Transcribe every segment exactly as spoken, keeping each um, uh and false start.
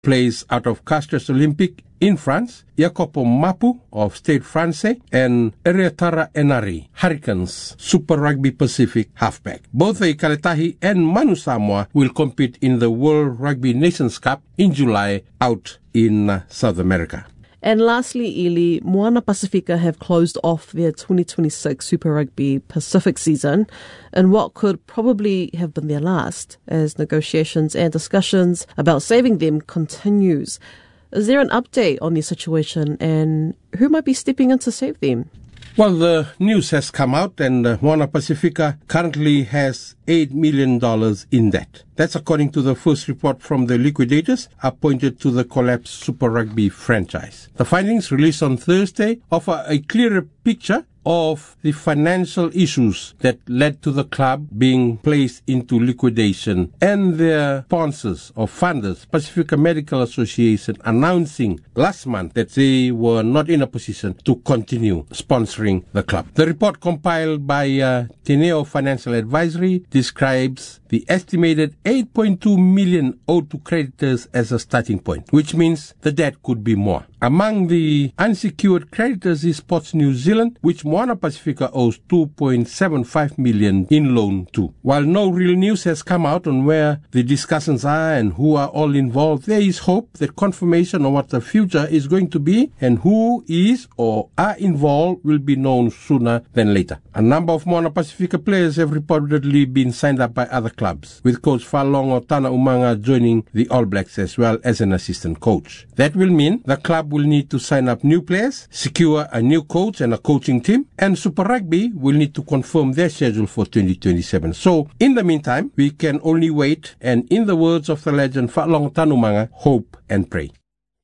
plays out of Castres Olympic in France, Jacopo Mapu of Stade Francais, and Eriatara Enari, Hurricanes Super Rugby Pacific halfback. Both the Kaletahi and Manu Samoa will compete in the World Rugby Nations Cup in July out in uh, South America. And lastly, Eli, Moana Pacifica have closed off their twenty twenty-six Super Rugby Pacific season in what could probably have been their last, as negotiations and discussions about saving them continues. Is there an update on the situation and who might be stepping in to save them? Well, the news has come out and uh, Moana Pacifica currently has eight million dollars in debt. That's according to the first report from the liquidators appointed to the collapsed Super Rugby franchise. The findings released on Thursday offer a clearer picture of the financial issues that led to the club being placed into liquidation and their sponsors or funders, Pacifica Medical Association, announcing last month that they were not in a position to continue sponsoring the club. The report compiled by uh, Teneo Financial Advisory describes the estimated eight point two million owed to creditors as a starting point, which means the debt could be more. Among the unsecured creditors is Sports New Zealand, which Moana Pacifica owes two point seven five million in loan to. While no real news has come out on where the discussions are and who are all involved, there is hope that confirmation on what the future is going to be and who is or are involved will be known sooner than later. A number of Moana Pacifica players have reportedly been signed up by other clubs, with coach Falongo Tana Umanga joining the All Blacks as well as an assistant coach. That will mean the club will need to sign up new players, secure a new coach and a coaching team, and Super Rugby will need to confirm their schedule for twenty twenty-seven. So, in the meantime, we can only wait and, in the words of the legend Falongo Tana Umanga, hope and pray.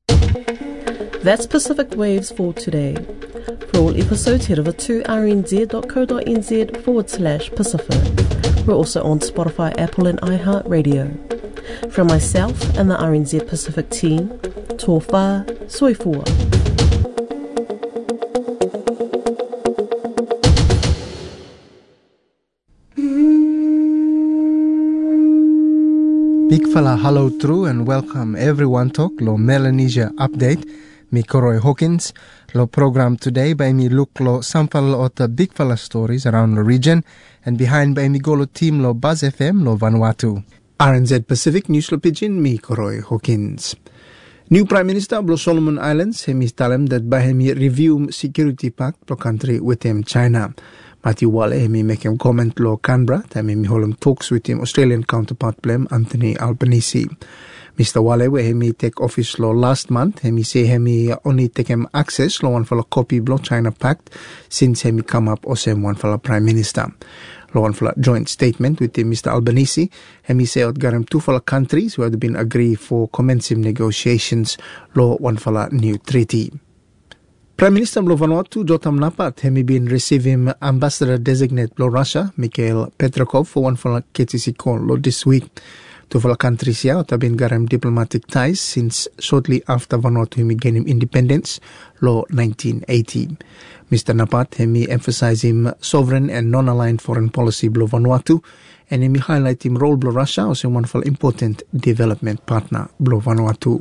That's Pacific Waves for today. For all episodes, head over to rnz.co.nz forward slash Pacific. We're also on Spotify, Apple and iHeartRadio. From myself and the R N Z Pacific team, tō whā, soifua. Big fella hello true and welcome everyone to lo Melanesia update. Mi Koroi Hawkins. Lo program today by me look lo sample of the big fella stories around the region and behind by me go lo team lo Buzz F M lo Vanuatu. R N Z Pacific News lo Pigeon mi Koroi Hawkins. New Prime Minister of the Solomon Islands hemi tell him that by hemi review security pact lo country with him China. Matthew Wale hemi make him comment lo Canberra time hemi hold him talks with him Australian counterpart blame Anthony Albanese. Mister Wale we hemi take office lo last month hemi say hemi only take him access lo one for a copy lo China pact since hemi come up or same one for a Prime Minister. Lo one for a joint statement with him Mister Albanese hemi say out got him two for countries who had been agree for commencing negotiations lo one for a new treaty. Prime Minister of Vanuatu Jotam Napat hemi been receiving Ambassador Designate lo Russia Mikhail Petrakov for one for a K T C call lo this week. Two for countries here have been garam diplomatic ties since shortly after Vanuatu hemi gained independence lo nineteen eighty. Mister Napat hemi emphasize him sovereign and non-aligned foreign policy blo Vanuatu and hemi highlight him role blo Russia as one for important development partner blo Vanuatu.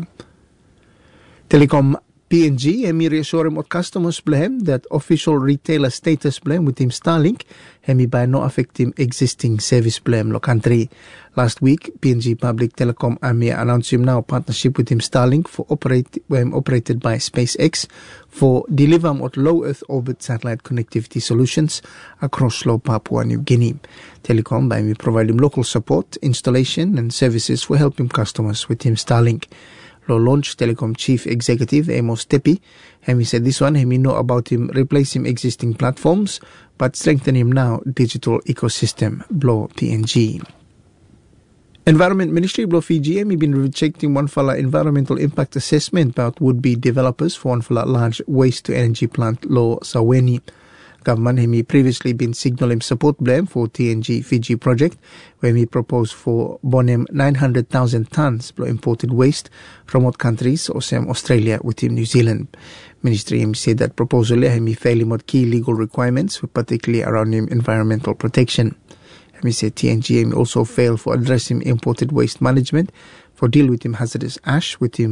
Telecom P N G hemi reassure him of customers blame that official retailer status blame with him Starlink hemi by no affect him existing service blame lo country. Last week, P N G Public Telecom Ami announced him now partnership with him Starlink for operate um, operated by SpaceX for deliver of low Earth orbit satellite connectivity solutions across low Papua New Guinea. Telecom by me provide him local support, installation and services for helping customers with him Starlink. Lo launch Telecom Chief Executive Amos Tepi, and he said this one, he know about him replace him existing platforms, but strengthen him now digital ecosystem, Blo P N G. Environment Ministry Blo Fiji he been rejecting one fella environmental impact assessment about would-be developers for one fella large waste to energy plant Lo Saweni. Government hemi previously been signaling support blame for T N G Fiji project, where he proposed for bonem nine hundred thousand tons of imported waste from what countries or some Australia within New Zealand. Ministry hemi said that proposal hemi failing what key legal requirements, particularly around him environmental protection. Hemi said T N G hemi also failed for addressing imported waste management, for deal with him hazardous ash with him